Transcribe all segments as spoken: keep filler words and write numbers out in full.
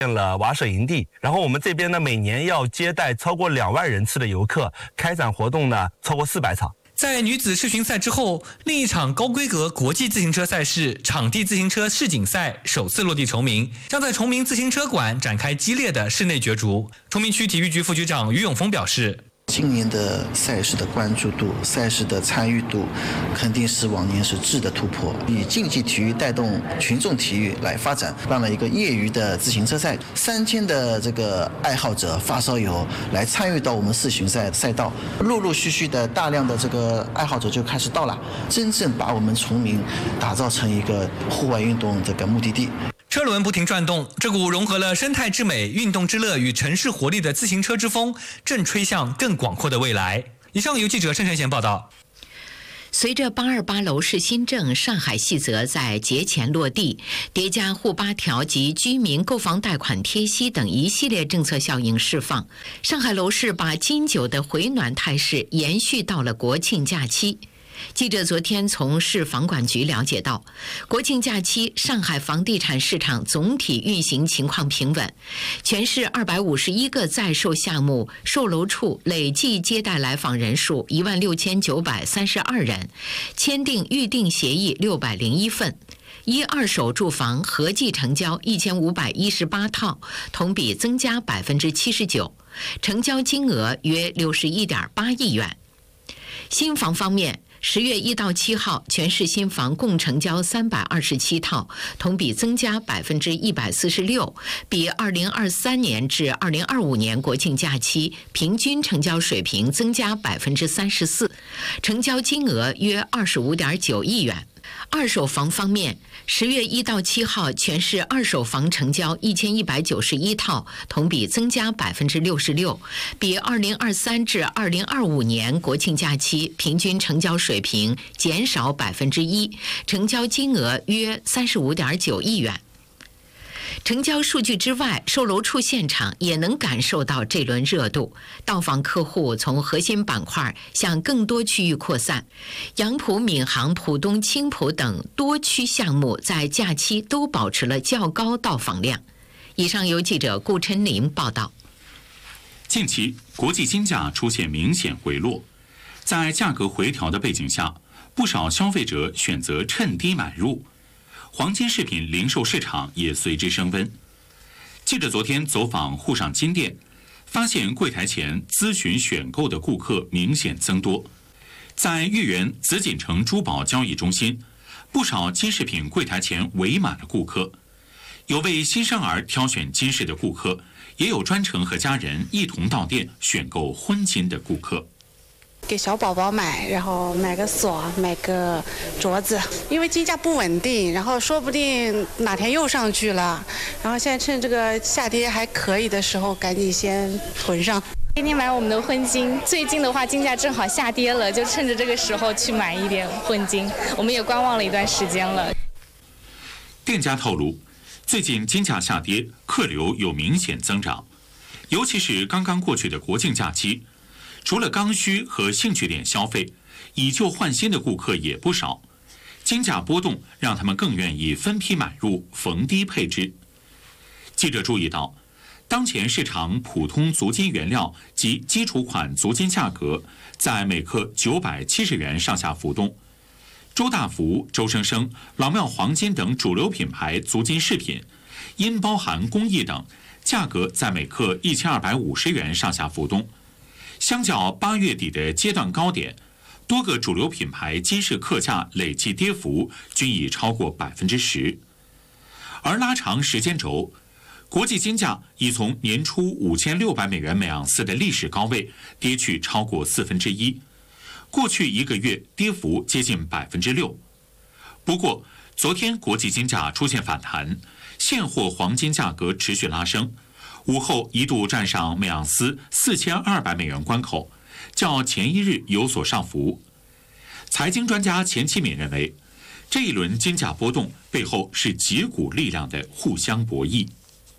建了瓦舍营地，然后我们这边呢每年要接待超过两万人次的游客，开展活动呢超过四百场。 在女子世巡赛之后，另一场高规格国际自行车赛事场地自行车世锦赛首次落地崇明，将在崇明自行车馆展开激烈的室内角逐。崇明区体育局副局长于永峰表示， 今年的赛事的关注度、赛事的参与度，肯定是往年是质的突破。以竞技体育带动群众体育来发展，办了一个业余的自行车赛，三千的这个爱好者发烧友来参与到我们世巡赛赛道，陆陆续续的大量的这个爱好者就开始到了，真正把我们崇明打造成一个户外运动这个目的地。 车轮不停转动，这股融合了生态之美、运动之乐与城市活力的自行车之风，正吹向更广阔的未来。以上由记者盛晨贤报道。 随着八二八楼市新政、上海细则在节前落地，叠加沪八条及居民购房贷款贴息等一系列政策效应释放，上海楼市把经久的回暖态势延续到了国庆假期。记者昨天从市房管局了解到，国庆假期上海房地产市场总体运行情况平稳，全市二百五十一个在售项目售楼处累计接待来访人数一万六千九百三十二人，签订预订协议六百零一份。一二手住房合计成交一千五百一十八套，同比增加百分之七十九，成交金额约六十一点八亿元。新房方面，十月一到七号，全市新房共成交三百二十七套，同比增加百分之一百四十六，比二零二三年至二零二五年国庆假期平均成交水平增加百分之三十四，成交金额约二十五点九亿元。二手房方面，十月一到七号，全市二手房成交一千一百九十一套，同比增加百分之六十六，比二零二三至二零二五年国庆假期平均成交水平减少百分之一，成交金额约三十五点九亿元。成交数据之外，售楼处现场也能感受到这轮热度。到访客户从核心板块向更多区域扩散，杨浦、闵行、浦东、青浦等多区项目在假期都保持了较高到访量。以上由记者顾琛林报道。 近期国际金价出现明显回落，在价格回调的背景下，不少消费者选择趁低买入。黄金饰品零售市场也随之升温。记者昨天走访沪上金店，发现柜台前咨询选购的顾客明显增多。在豫园紫锦城珠宝交易中心，不少金饰品柜台前围满了顾客，有为新生儿挑选金饰的顾客，也有专程和家人一同到店选购婚金的顾客。 给小宝宝买，然后买个锁，买个镯子，因为金价不稳定，然后说不定哪天又上去了，然后现在趁这个下跌还可以的时候，赶紧先囤上。 今天买我们的婚金，最近的话金价正好下跌了，就趁着这个时候去买一点婚金，我们也观望了一段时间了。 店家透露，最近金价下跌，客流有明显增长，尤其是刚刚过去的国庆假期。除了刚需和兴趣点消费，以旧换新的顾客也不少。金价波动让他们更愿意分批买入，逢低配置。记者注意到，当前市场普通足金原料及基础款足金价格在每克九百七十元上下浮动。周大福、周生生、老庙黄金等主流品牌足金饰品，因包含工艺等，价格在每克一千二百五十元上下浮动。相较八月底的阶段高点，多个主流品牌金饰客价累计跌幅均已超过百分之十。而拉长时间轴，国际金价已从年初五千六百美元每盎司的历史高位跌去超过四分之一，过去一个月跌幅接近百分之六。不过，昨天国际金价出现反弹，现货黄金价格持续拉升。午后一度站上每盎司四千二百美元关口，较前一日有所上浮。财经专家钱其敏认为，这一轮金价波动背后是几股力量的互相博弈。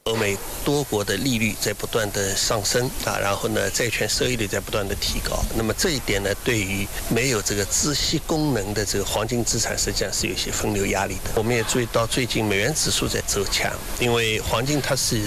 欧美多国的利率在不断的上升啊，然后呢，债券收益率在不断的提高。那么这一点呢，对于没有这个孳息功能的这个黄金资产，实际上是有一些分流压力的。我们也注意到最近美元指数在走强，因为黄金它是